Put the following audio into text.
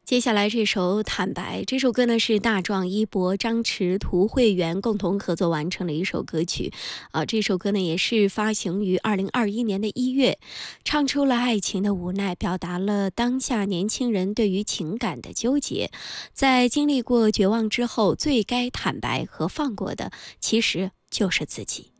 接下来这首《坦白》，这首歌呢是大壮、一博、张弛、涂慧源共同合作完成的一首歌曲。这首歌呢也是发行于2021年的1月，唱出了爱情的无奈，表达了当下年轻人对于情感的纠结。在经历过绝望之后，最该坦白和放过的，其实就是自己。